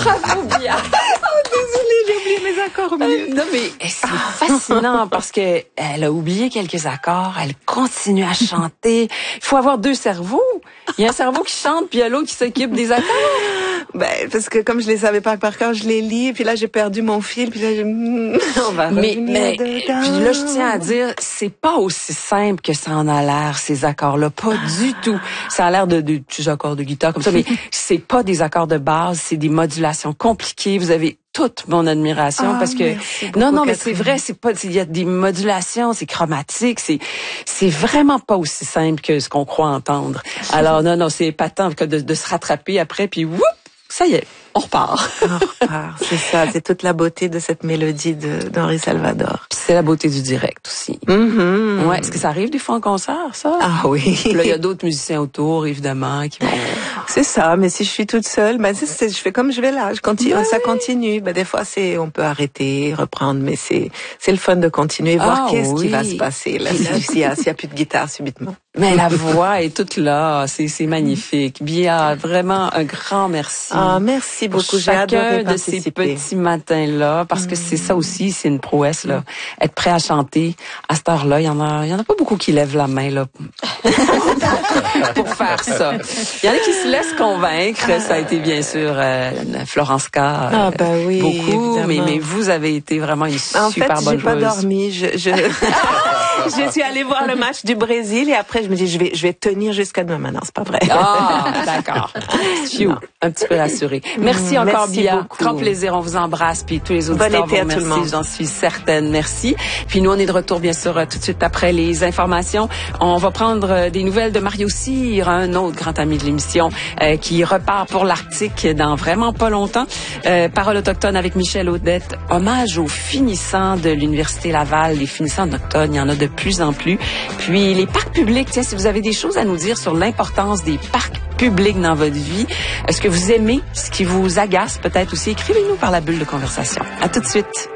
Bia. Désolée, j'ai oublié mes accords au milieu. Non, mais c'est fascinant parce que elle a oublié quelques accords, elle continue à chanter. Il faut avoir deux cerveaux. Il y a un cerveau qui chante, puis il y a l'autre qui s'occupe des accords. Ben, parce que comme je les savais pas par cœur, je les lis, puis là, j'ai perdu mon fil, puis là, on va revenir dedans. Puis là, je tiens à dire, c'est pas aussi simple que ça en a l'air, ces accords-là. Pas du tout. Ça a l'air de petits accords de guitare comme ça, mais c'est pas des accords de base, c'est des modulations compliquées. Vous avez toute mon admiration parce que non mais c'est vrai, c'est pas, il y a des modulations, c'est chromatique, c'est vraiment pas aussi simple que ce qu'on croit entendre. Alors non, c'est épatant que de se rattraper après, puis whoop, ça y est, on repart. C'est ça, c'est toute la beauté de cette mélodie d'Henri Salvador. Puis c'est la beauté du direct aussi. Mm-hmm. Ouais, est-ce que ça arrive des fois en concert, ça? Ah oui. Puis là, il y a d'autres musiciens autour, évidemment, qui vont... C'est ça, mais si je suis toute seule, ben je fais comme je vais là, je continue, ça continue. Ben des fois on peut arrêter, reprendre, mais c'est le fun de continuer, voir qu'est-ce qui va se passer là, s'il y a plus de guitare subitement. Mais la voix est toute là, c'est magnifique. Bia, vraiment un grand merci. Ah, merci beaucoup, j'ai adoré participer. De ces petits matins-là, parce que c'est ça aussi, c'est une prouesse, là. Être prêt à chanter, à cette heure-là, il y en a pas beaucoup qui lèvent la main, là. Pour faire ça. Il y en a qui se laissent convaincre, ça a été bien sûr Florence K. Oui, beaucoup, mais vous avez été vraiment une super bonne joueuse. En fait, j'ai pas dormi, je suis allée voir le match du Brésil et après je me dis je vais tenir jusqu'à demain. Non, c'est pas vrai. Ah, d'accord. Un petit peu rassuré. Merci encore, Bia. Beaucoup. Grand plaisir, on vous embrasse, puis tous les auditeurs vous remercient, j'en suis certaine. Merci. Puis nous, on est de retour, bien sûr, tout de suite après les informations. On va prendre des nouvelles de Mario Cyr, un autre grand ami de l'émission, qui repart pour l'Arctique dans vraiment pas longtemps. Parole autochtone avec Michel Audette. Hommage aux finissants de l'Université Laval. Les finissants d'Octone, il y en a de plus en plus. Puis les parcs publics, tiens, si vous avez des choses à nous dire sur l'importance des parcs publics dans votre vie, est-ce que vous aimez ce qui vous agace peut-être aussi, écrivez-nous par la bulle de conversation. À tout de suite.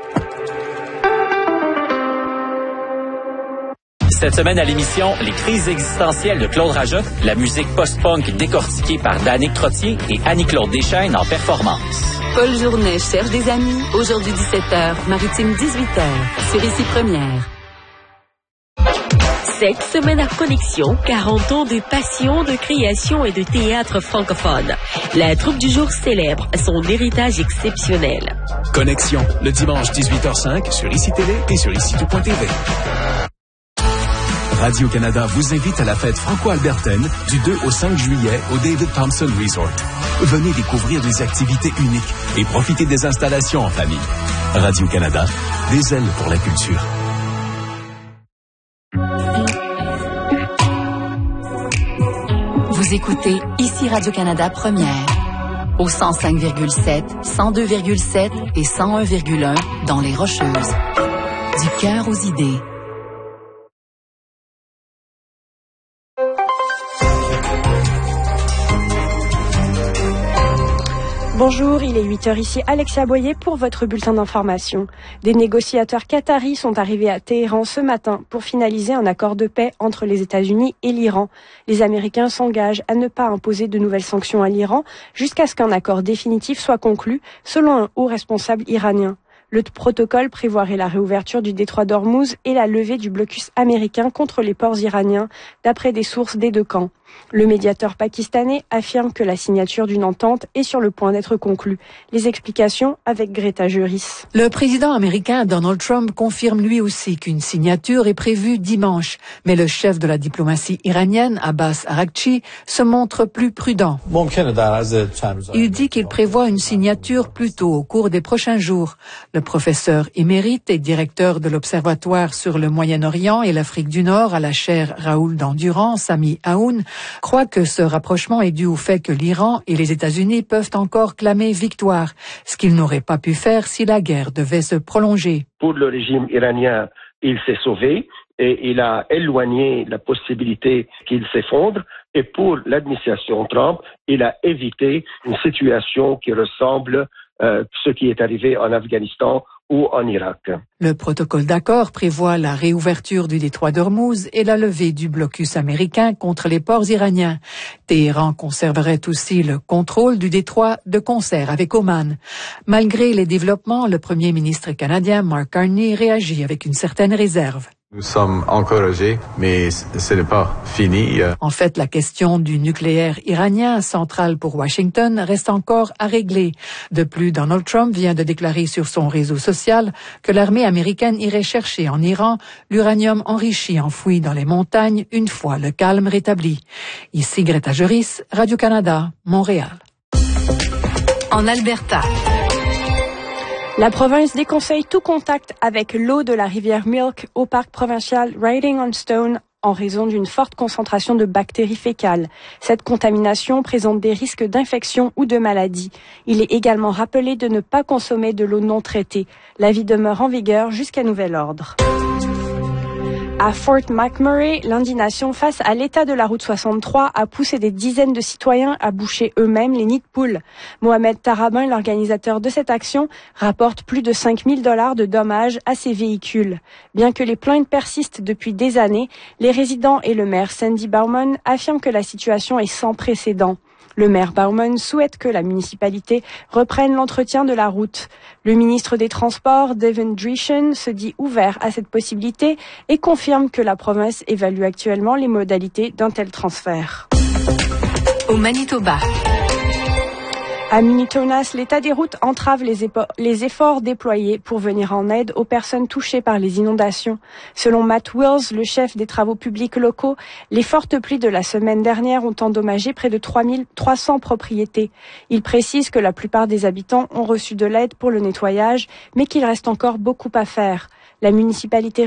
Cette semaine à l'émission, les crises existentielles de Claude Rajotte, la musique post-punk décortiquée par Danick Trottier et Annie-Claude Deschaines en performance. Paul Journet cherche des amis. Aujourd'hui 17h, Maritime 18h, sur Ici Première. Cette semaine à Connexion, 40 ans de passion, de création et de théâtre francophone. La troupe du jour célèbre son héritage exceptionnel. Connexion, le dimanche 18h05 sur ICI Télé et sur ICI2.tv. Radio-Canada vous invite à la fête franco-albertaine du 2 au 5 juillet au David Thompson Resort. Venez découvrir des activités uniques et profiter des installations en famille. Radio-Canada, des ailes pour la culture. Vous écoutez ici Radio-Canada Première. Au 105,7, 102,7 et 101,1 dans les Rocheuses. Du cœur aux idées. Bonjour, il est 8h ici, Alexia Boyer pour votre bulletin d'information. Des négociateurs qataris sont arrivés à Téhéran ce matin pour finaliser un accord de paix entre les États-Unis et l'Iran. Les Américains s'engagent à ne pas imposer de nouvelles sanctions à l'Iran jusqu'à ce qu'un accord définitif soit conclu, selon un haut responsable iranien. Le protocole prévoirait la réouverture du détroit d'Ormuz et la levée du blocus américain contre les ports iraniens, d'après des sources des deux camps. Le médiateur pakistanais affirme que la signature d'une entente est sur le point d'être conclue. Les explications avec Greta Juris. Le président américain Donald Trump confirme lui aussi qu'une signature est prévue dimanche. Mais le chef de la diplomatie iranienne, Abbas Araghchi, se montre plus prudent. Il dit qu'il prévoit une signature plus tôt au cours des prochains jours. Le professeur émérite et directeur de l'Observatoire sur le Moyen-Orient et l'Afrique du Nord à la chaire Raoul d'Endurance, Sami Aoun, croit que ce rapprochement est dû au fait que l'Iran et les États-Unis peuvent encore clamer victoire, ce qu'ils n'auraient pas pu faire si la guerre devait se prolonger. Pour le régime iranien, il s'est sauvé et il a éloigné la possibilité qu'il s'effondre. Et pour l'administration Trump, il a évité une situation qui ressemble à ce qui est arrivé en Afghanistan ou en Irak. Le protocole d'accord prévoit la réouverture du détroit d'Ormuz et la levée du blocus américain contre les ports iraniens. Téhéran conserverait aussi le contrôle du détroit de concert avec Oman. Malgré les développements, le premier ministre canadien Mark Carney réagit avec une certaine réserve. Nous sommes encouragés, mais ce n'est pas fini. En fait, la question du nucléaire iranien, centrale pour Washington, reste encore à régler. De plus, Donald Trump vient de déclarer sur son réseau social que l'armée américaine irait chercher en Iran l'uranium enrichi enfoui dans les montagnes une fois le calme rétabli. Ici Greta Joris, Radio-Canada, Montréal. En Alberta. La province déconseille tout contact avec l'eau de la rivière Milk au parc provincial Riding on Stone en raison d'une forte concentration de bactéries fécales. Cette contamination présente des risques d'infection ou de maladie. Il est également rappelé de ne pas consommer de l'eau non traitée. L'avis demeure en vigueur jusqu'à nouvel ordre. À Fort McMurray, l'indignation face à l'état de la route 63 a poussé des dizaines de citoyens à boucher eux-mêmes les nids de poules. Mohamed Tarabin, l'organisateur de cette action, rapporte plus de 5 000 $ de dommages à ces véhicules. Bien que les plaintes persistent depuis des années, les résidents et le maire Sandy Bauman affirment que la situation est sans précédent. Le maire Bauman souhaite que la municipalité reprenne l'entretien de la route. Le ministre des Transports, Devin Dreeshen, se dit ouvert à cette possibilité et confirme que la province évalue actuellement les modalités d'un tel transfert. Au Manitoba. À Minitonas, l'état des routes entrave les efforts déployés pour venir en aide aux personnes touchées par les inondations. Selon Matt Wills, le chef des travaux publics locaux, les fortes pluies de la semaine dernière ont endommagé près de 3300 propriétés. Il précise que la plupart des habitants ont reçu de l'aide pour le nettoyage, mais qu'il reste encore beaucoup à faire. La municipalité